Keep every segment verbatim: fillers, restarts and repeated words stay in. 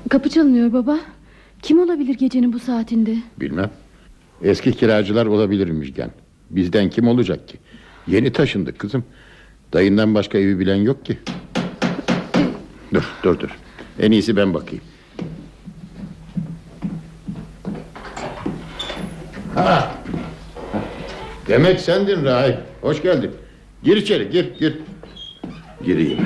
Kapı çalınıyor baba. Kim olabilir gecenin bu saatinde? Bilmem. Eski kiracılar olabilir Müjgan. Bizden kim olacak ki? Yeni taşındık kızım. Dayından başka evi bilen yok ki. Dur dur dur. En iyisi ben bakayım. Ha. Demek sendin Rahip. Hoş geldin. Gir içeri, gir gir. Gireyim.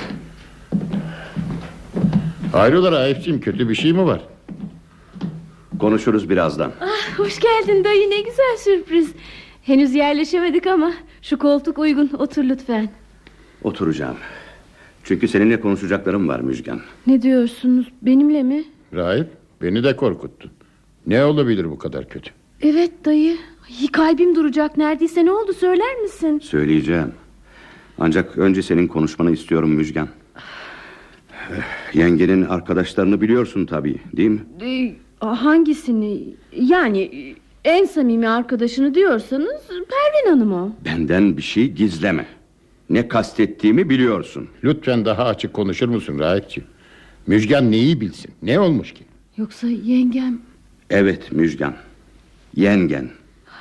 Hayrola Rahipciğim, kötü bir şey mi var? Konuşuruz birazdan. Ah, hoş geldin dayı, ne güzel sürpriz. Henüz yerleşemedik ama şu koltuk uygun, otur lütfen. Oturacağım. Çünkü seninle konuşacaklarım var Müjgan. Ne diyorsunuz, benimle mi? Rahip, beni de korkuttun. Ne olabilir bu kadar kötü? Evet dayı. Ay, kalbim duracak neredeyse. Ne oldu, söyler misin? Söyleyeceğim. Ancak önce senin konuşmanı istiyorum Müjgan. Yengenin arkadaşlarını biliyorsun tabii, değil mi? Ee, hangisini? Yani en samimi arkadaşını diyorsanız Pervin Hanım o. Benden bir şey gizleme. Ne kastettiğimi biliyorsun. Lütfen daha açık konuşur musun Rahipciğim? Müjgan neyi bilsin? Ne olmuş ki? Yoksa yengem... Evet Müjgan. Yengen.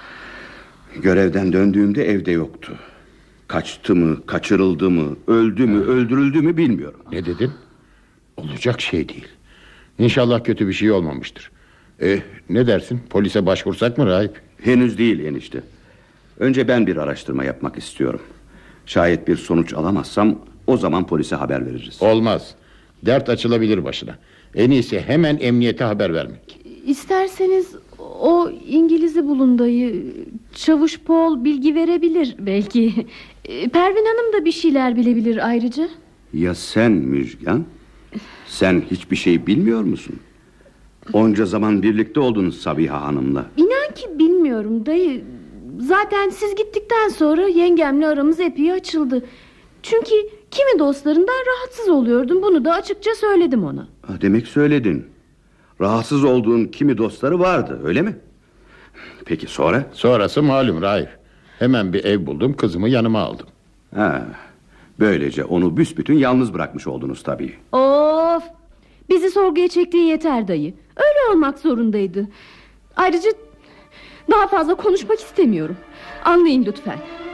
Görevden döndüğümde evde yoktu. Kaçtı mı, kaçırıldı mı, öldü mü, öldürüldü mü bilmiyorum. Ne dedin? Olacak şey değil. İnşallah kötü bir şey olmamıştır. E, ne dersin? Polise başvursak mı Rahip? Henüz değil enişte. Önce ben bir araştırma yapmak istiyorum. Şayet bir sonuç alamazsam o zaman polise haber veririz. Olmaz. Dert açılabilir başına. En iyisi hemen emniyete haber vermek. İsterseniz o İngiliz'i bulun dayı. Çavuş Paul bilgi verebilir belki. Pervin Hanım da bir şeyler bilebilir ayrıca. Ya sen Müjgan? Sen hiçbir şey bilmiyor musun? Onca zaman birlikte oldunuz Sabiha Hanım'la. İnan ki bilmiyorum dayı. Zaten siz gittikten sonra yengemle aramız epey açıldı. Çünkü kimi dostlarından rahatsız oluyordum. Bunu da açıkça söyledim ona. Demek söyledin. Rahatsız olduğun kimi dostları vardı, öyle mi? Peki sonra? Sonrası malum Raif. Hemen bir ev buldum, kızımı yanıma aldım. Ha, böylece onu büsbütün yalnız bırakmış oldunuz tabii. Of! Bizi sorguya çektiğin yeter dayı. Öyle olmak zorundaydı. Ayrıca daha fazla konuşmak istemiyorum. Anlayın lütfen.